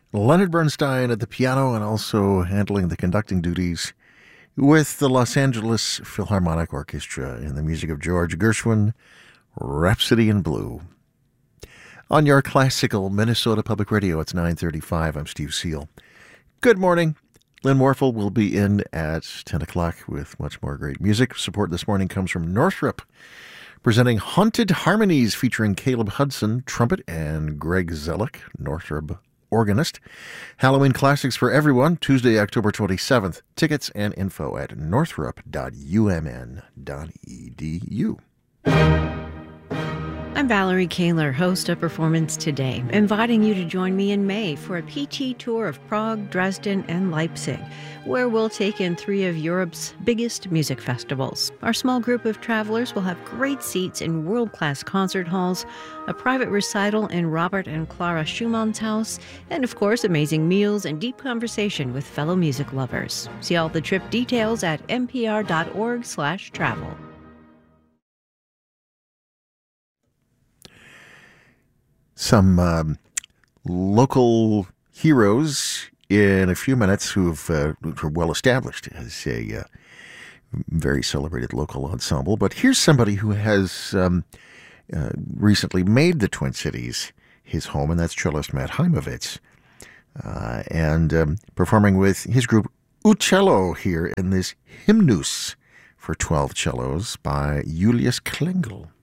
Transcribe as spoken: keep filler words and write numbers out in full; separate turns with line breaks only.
Leonard Bernstein at the piano and also handling the conducting duties with the Los Angeles Philharmonic Orchestra in the music of George Gershwin, Rhapsody in Blue. On your classical Minnesota Public Radio, it's nine thirty-five. I'm Steve Seal. Good morning. Lynn Warfel will be in at ten o'clock with much more great music. Support this morning comes from Northrop, presenting Haunted Harmonies featuring Caleb Hudson, trumpet, and Greg Zellick, Northrop organist. Halloween classics for everyone, Tuesday, October twenty-seventh. Tickets and info at northrop dot u m n dot e d u.
I'm Valerie Kaler, host of Performance Today, inviting you to join me in May for a P T tour of Prague, Dresden, and Leipzig, where we'll take in three of Europe's biggest music festivals. Our small group of travelers will have great seats in world-class concert halls, a private recital in Robert and Clara Schumann's house, and of course, amazing meals and deep conversation with fellow music lovers. See all the trip details at n p r dot org slash travel.
Some um, local heroes in a few minutes who've uh, who are well established as a uh, very celebrated local ensemble. But here's somebody who has um, uh, recently made the Twin Cities his home, and that's cellist Matt Heimovitz, uh, and um, performing with his group Uccello here in this Hymnus for twelve cellos by Julius Klengel.